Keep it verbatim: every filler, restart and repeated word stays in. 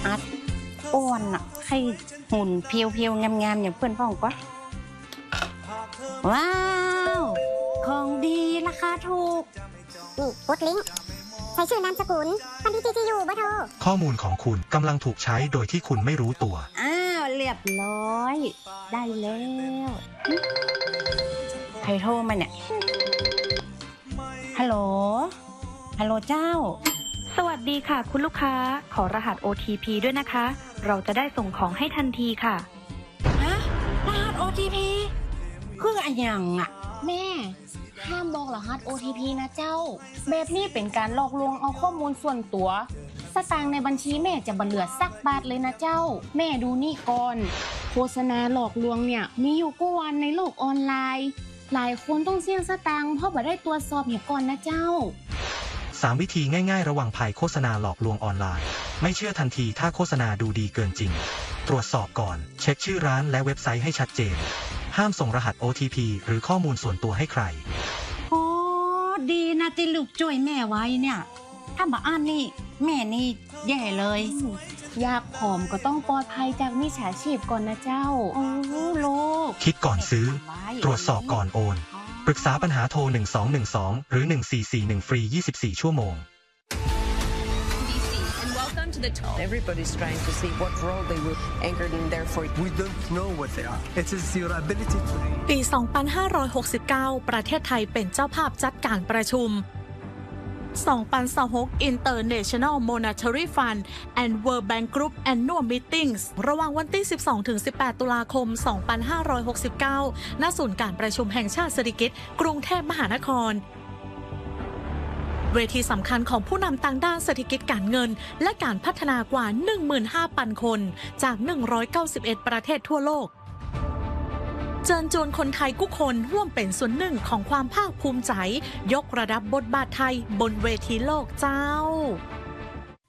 อัดอ้วนอ่ะให้หุ่นเพียวๆงามๆอย่างเพื่อนพ่องก็ว้าวของดีราคาถูกนี่กดลิงก์ใช้ชื่อนามสกุลบัญชี จี ที ยู เบอร์โทรข้อมูลของคุณกำลังถูกใช้โดยที่คุณไม่รู้ตัวอ้าวเรียบร้อยได้แล้วใครโทรมาเนี่ยฮัลโหลฮัลโหลเจ้าสวัสดีค่ะคุณลูกค้าขอรหัส โอ ที พี ด้วยนะคะเราจะได้ส่งของให้ทันทีค่ะฮะรหัส โอ ที พี คืออะไรอย่างอ่ะแม่ห้ามบอกรหัส โอ ที พี นะเจ้าแบบนี้เป็นการหลอกลวงเอาข้อมูลส่วนตัวสตางค์ในบัญชีแม่จะบ่เหลือสักบาทเลยนะเจ้าแม่ดูนี่ก่อนโฆษณาหลอกลวงเนี่ยมีอยู่กว่าวันในโลกออนไลน์หลายคนต้องเสี่ยงสตางค์เพราะบ่ได้ตรวจสอบเหตุก่อนนะเจ้าสามวิธีง่ายๆระวังภัยโฆษณาหลอกลวงออนไลน์ไม่เชื่อทันทีถ้าโฆษณาดูดีเกินจริงตรวจสอบก่อนเช็คชื่อร้านและเว็บไซต์ให้ชัดเจนห้ามส่งรหัส โอ ที พี หรือข้อมูลส่วนตัวให้ใครโอ้ดีนะที่ลูกช่วยแม่ไว้เนี่ยถ้าบ่อ่านนี่แม่นี่แย่เลยอยากผอมก็ต้องปลอดภัยจากมิจฉาชีพก่อนนะเจ้าโอ้ลูกคิดก่อนซื้อตรวจสอบก่อนโอนปรึกษาปัญหาโทรหนึ่งสองหนึ่งสองหรือหนึ่งสี่สี่หนึ่งฟรียี่สิบสี่ชั่วโมง Everybody's trying to see what role they will anchor in there for. We don't know what they are. It is your ability to read. ปี สองพันห้าร้อยหกสิบเก้า ประเทศไทยเป็นเจ้าภาพจัดการประชุม สองพันยี่สิบหก International Monetary Fund and World Bank Group Annual Meetings ระหว่างวันที่ สิบสองถึงสิบแปด ตุลาคม สองพันห้าร้อยหกสิบเก้า ณ ศูนย์การประชุมแห่งชาติสิริกิติ์กรุงเทพมหานครเวทีสำคัญของผู้นำต่างด้านเศรษฐกิจการเงินและการพัฒนากว่า หนึ่งหมื่นห้าพัน คนจาก หนึ่งร้อยเก้าสิบเอ็ด ประเทศทั่วโลกเชิญชวนคนไทยทุกคนร่วมเป็นส่วนหนึ่งของความภาคภูมิใจยกระดับบทบาทไทยบนเวทีโลกเจ้า